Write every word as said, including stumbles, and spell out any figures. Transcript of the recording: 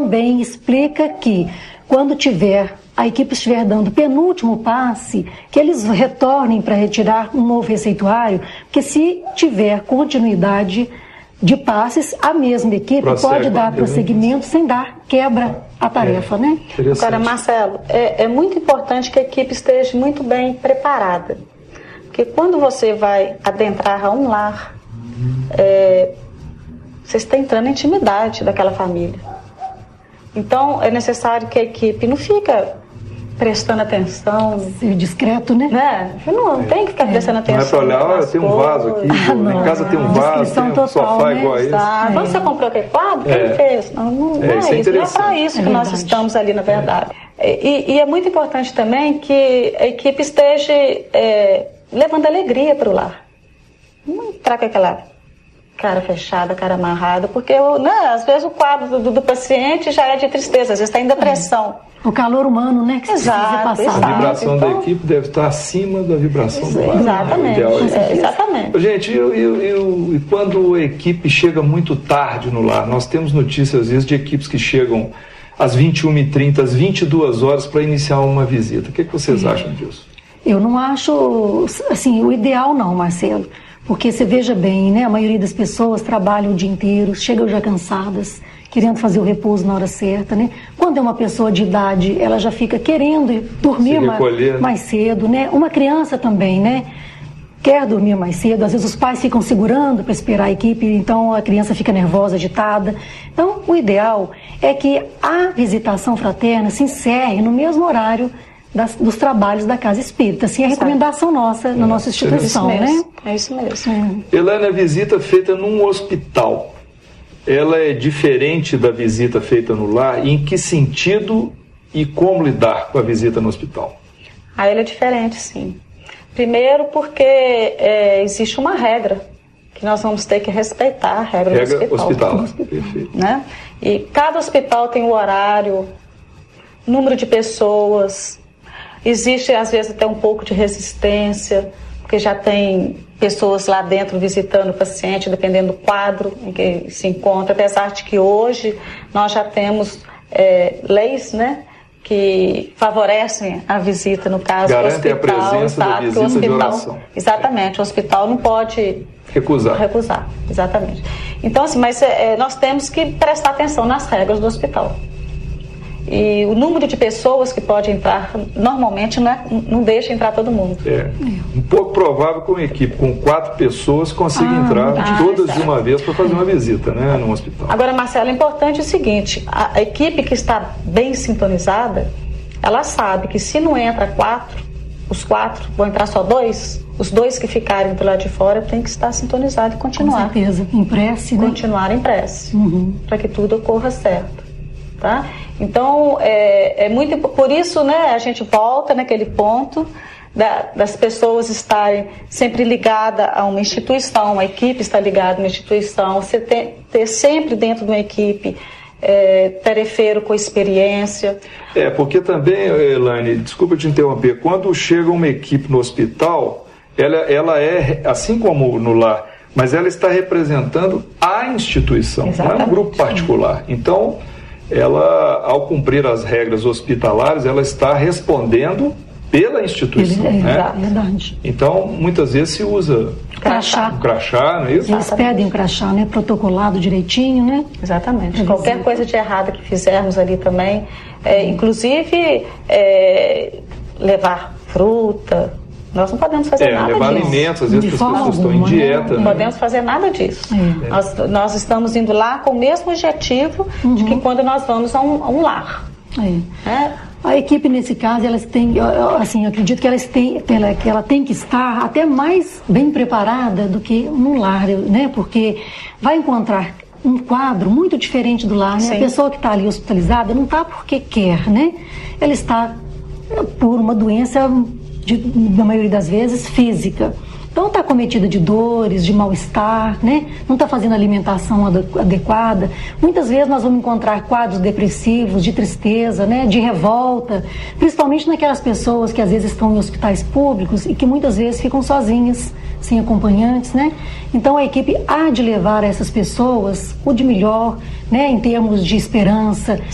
Também explica que quando tiver, a equipe estiver dando o penúltimo passe, que eles retornem para retirar um novo receituário, porque se tiver continuidade de passes, a mesma equipe Prossegue, pode dar prosseguimento sem dar quebra a tarefa, é, né? Agora, Marcelo, é, é muito importante que a equipe esteja muito bem preparada, porque quando você vai adentrar a um lar, é, você está entrando na intimidade daquela família. Então, é necessário que a equipe não fica prestando atenção. Ser discreto, né? né? Não, não tem que ficar prestando atenção. Não é para olhar, olha, tem um vaso aqui, ah, não, em casa tem um vaso, tem um total, sofá né? igual a esse. Ah, quando você comprou aquele quadro, quem é. fez? Não, não, não é, é isso. É, isso. Não é para isso é que nós estamos ali, na verdade. É. E, e é muito importante também que a equipe esteja é, levando alegria para o lar. Não entrar com aquela cara fechada, cara amarrada, porque né, às vezes o quadro do, do paciente já é de tristeza, às vezes está em depressão. É. O calor humano, né, que exato, precisa passar. A vibração então, da equipe deve estar acima da vibração do lar. Exatamente, é, é, exatamente. Gente, eu, eu, eu, e quando a equipe chega muito tarde no lar, nós temos notícias às vezes de equipes que chegam às vinte e uma e trinta, às vinte e duas horas para iniciar uma visita. O que, é que vocês acham disso? Eu não acho, assim, o ideal não, Marcelo. Porque você veja bem, né? A maioria das pessoas trabalham o dia inteiro, chegam já cansadas, querendo fazer o repouso na hora certa, né? Quando é uma pessoa de idade, ela já fica querendo dormir mais, mais cedo, né? Uma criança também, né? Quer dormir mais cedo, às vezes os pais ficam segurando para esperar a equipe, então a criança fica nervosa, agitada. Então, o ideal é que a visitação fraterna se encerre no mesmo horário Das, dos trabalhos da Casa Espírita. Assim, é a recomendação nossa, na nossa instituição, é né? É isso mesmo. É. Elaine, a visita feita num hospital, ela é diferente da visita feita no lar? Em que sentido e como lidar com a visita no hospital? Ah, ela é diferente, sim. Primeiro porque é, existe uma regra que nós vamos ter que respeitar, a regra, regra do hospital. hospital. Perfeito. Né? E cada hospital tem o horário, número de pessoas. Existe, às vezes, até um pouco de resistência, porque já tem pessoas lá dentro visitando o paciente, dependendo do quadro em que se encontra, apesar de que hoje nós já temos é, leis, né, que favorecem a visita, no caso do hospital. Garante a presença da visita o hospital, de oração. Exatamente, o hospital não pode recusar. Recusar, exatamente. Então, assim, mas é, nós temos que prestar atenção nas regras do hospital. E o número de pessoas que pode entrar, normalmente não, é, não deixa entrar todo mundo. É um pouco provável que uma equipe com quatro pessoas consiga ah, entrar ah, todas exato. de uma vez para fazer uma visita, né, no hospital. Agora, Marcelo, é importante o seguinte, a, a equipe que está bem sintonizada, ela sabe que se não entra quatro, os quatro, vão entrar só dois, os dois que ficarem do lado de fora tem que estar sintonizado e continuar. Com certeza, em prece, né? Continuar em prece, uhum. para que tudo ocorra certo. Tá? Então, é, é muito por isso, né, a gente volta naquele ponto da, das pessoas estarem sempre ligadas a uma instituição, a equipe está ligada a uma instituição, você ter, ter sempre dentro de uma equipe é, tarefeiro com experiência. É, porque também, Elaine, desculpa te interromper, quando chega uma equipe no hospital, ela, ela é, assim como no lar, mas ela está representando a instituição, exatamente. Não é um grupo particular. Então, ela, ao cumprir as regras hospitalares, ela está respondendo pela instituição, é, né? Verdade. Então, muitas vezes se usa crachá. um crachá, não é isso? Eles pedem um crachá, né? Protocolado direitinho, né? Exatamente. Qualquer coisa de errada que fizermos ali também, é, inclusive é, levar fruta, nós não podemos fazer é, nada levar disso. alimentos, às vezes as pessoas alguma, estão em dieta. Não né? podemos fazer nada disso. É. Nós, nós estamos indo lá com o mesmo objetivo uhum. de que quando nós vamos a um, a um lar. É. É. A equipe, nesse caso, elas têm, assim, eu acredito que elas têm, que ela tem que estar até mais bem preparada do que no lar, né? Porque vai encontrar um quadro muito diferente do lar, né? A pessoa que está ali hospitalizada não está porque quer, né? Ela está por uma doença, de, na maioria das vezes, física. Então está acometida de dores, de mal-estar, né? Não está fazendo alimentação adequada. Muitas vezes nós vamos encontrar quadros depressivos, de tristeza, né? De revolta, principalmente naquelas pessoas que às vezes estão em hospitais públicos e que muitas vezes ficam sozinhas, sem acompanhantes, né? Então a equipe há de levar a essas pessoas o de melhor, né? Em termos de esperança,